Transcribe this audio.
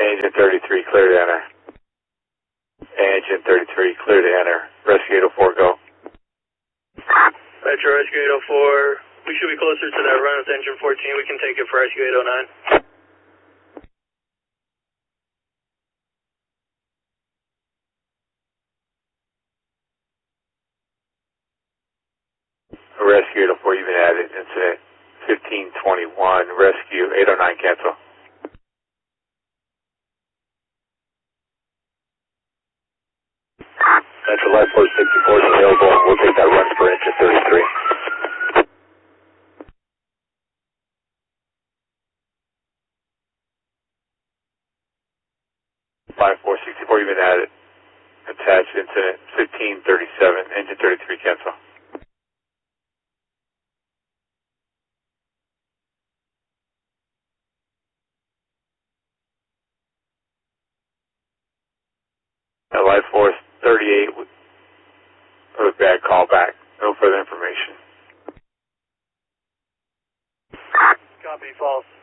Engine 33, clear to enter. Engine 33, clear to enter. Rescue 804, go. Metro Rescue 804, we should be closer to that run with engine 14. We can take it for Rescue 809. Rescue 804, you've been added. Incident 1521. Rescue 809, cancel. Metro Life Force 64 is available. We'll take that run for engine 33. Life Force 64, you've been added. Attached incident 1537. Engine 33, cancel. Life Force 38 with a bad call back. No further information. Copy, false.